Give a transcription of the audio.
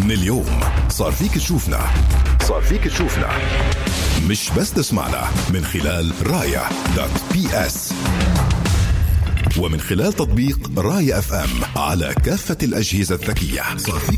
من اليوم صار فيك تشوفنا مش بس تسمعنا من خلال رايا.بي.اس ومن خلال تطبيق رايا FM على كافة الأجهزة الذكية. صار فيك